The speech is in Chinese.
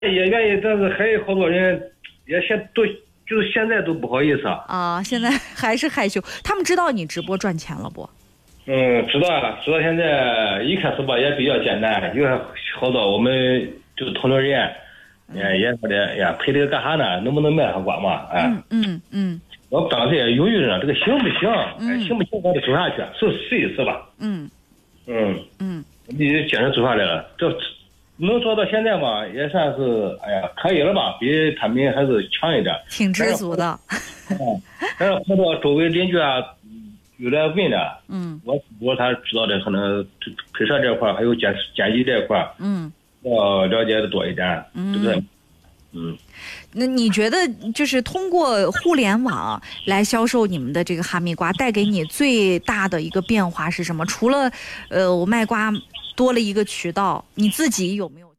也愿意，但是还有好多人也就是现在都不好意思啊。现在还是害羞。他们知道你直播赚钱了不？ 知道了，知道。现在一开始吧也比较简单，有好多我们就是同龄人，也说的呀，陪这个干啥呢？能不能卖上瓜嘛？我当时也犹豫着呢，这个行不行？行不行？咱就走下去，试一试吧。你坚持走下来了，这能做到现在嘛，也算是可以了吧？比他们还是强一点， 挺知足的。 但是好多周围邻居啊，有来问的，我他知道的可能拍摄这块还有剪辑这块，要了解的多一点，对不对？ 那你觉得就是通过互联网来销售你们的这个哈密瓜，带给你最大的一个变化是什么？除了我卖瓜多了一个渠道，你自己有没有？